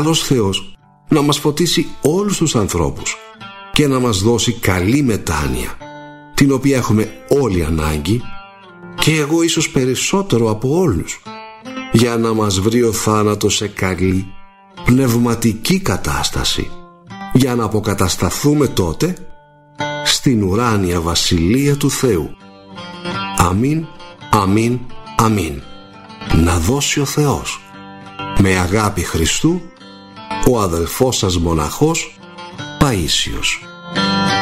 καλός Θεός να μας φωτίσει όλους τους ανθρώπους και να μας δώσει καλή μετάνοια, την οποία έχουμε όλοι ανάγκη, και εγώ ίσως περισσότερο από όλους, για να μας βρει ο θάνατος σε καλή πνευματική κατάσταση, για να αποκατασταθούμε τότε στην ουράνια βασιλεία του Θεού. Αμήν, αμήν, αμήν. Να δώσει ο Θεός. Με αγάπη Χριστού, ο αδελφός σας μοναχός Παΐσιος.